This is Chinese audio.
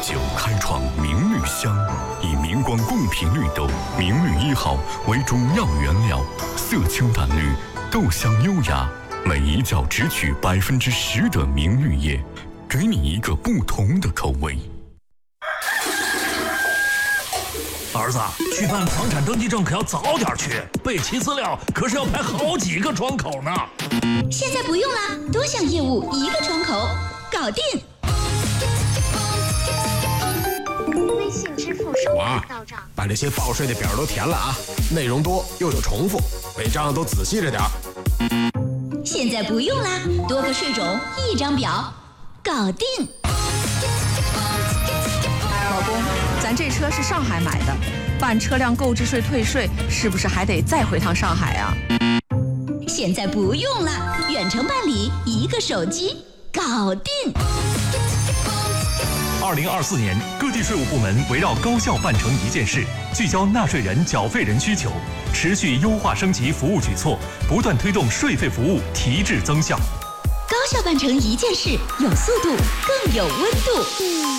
9开创明绿香，以明光贡品绿豆明绿1号为主要原料，色清淡绿，豆香优雅，每一角只取10%的明绿叶，给你一个不同的口味。 儿子，去办房产登记证可要早点去，备齐资料可是要排好几个窗口呢。 现在不用了，多项业务一个窗口，搞定。 微信支付收款到账。 把这些报税的表都填了啊，内容多又有重复，每张都仔细着点。 现在不用啦，多个税种一张表，搞定。 老公，咱这车是上海买的，办车辆购置税退税是不是还得再回趟上海啊？ 现在不用了，远程办理，一个手机，搞定。 2024年，各地税务部门围绕高效办成一件事，聚焦纳税人、缴费人需求，持续优化升级服务举措，不断推动税费服务提质增效。 高效办成一件事，有速度，更有温度。